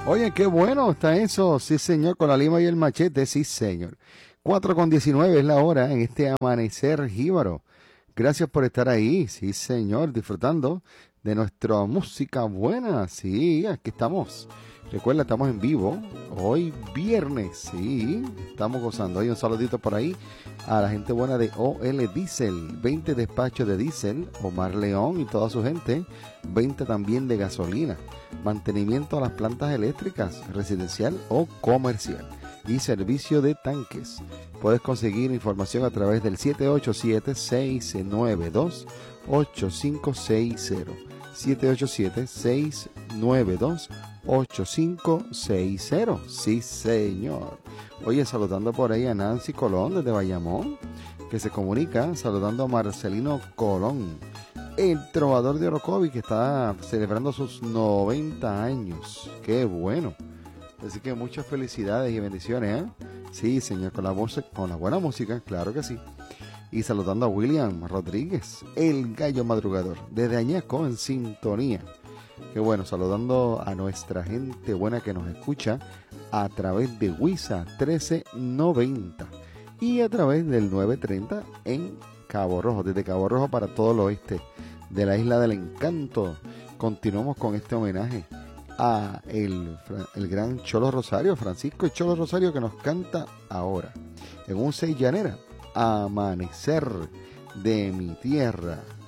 Oye, qué bueno está eso. Sí, señor, con la lima y el machete. Sí, señor. 4:19 es la hora en este amanecer jíbaro. Gracias por estar ahí. Sí, señor, disfrutando de nuestra música buena. Sí, aquí estamos. Recuerda, estamos en vivo. Hoy viernes. Sí, estamos gozando. Hay un saludito por ahí a la gente buena de OL Diesel. 20 despachos de diésel. Omar León y toda su gente. 20 también de gasolina. Mantenimiento a las plantas eléctricas, residencial o comercial y servicio de tanques. Puedes conseguir información a través del 787-692-8560. 787-692-8560. Sí, señor. Oye, saludando por ahí a Nancy Colón desde Bayamón, que se comunica, saludando a Marcelino Colón, el trovador de Orocovi, que está celebrando sus 90 años. ¡Qué bueno! Así que muchas felicidades y bendiciones, ¿eh? Sí, señor, con la buena música, claro que sí. Y saludando a William Rodríguez, el gallo madrugador, desde Añasco, en sintonía. Qué bueno, saludando a nuestra gente buena que nos escucha a través de WISA 1390 y a través del 930 en Cabo Rojo, desde Cabo Rojo para todo el oeste de la Isla del Encanto. Continuamos con este homenaje a el gran Cholo Rosario, Francisco Cholo Rosario, que nos canta ahora en un 6 llanera, Amanecer de mi tierra.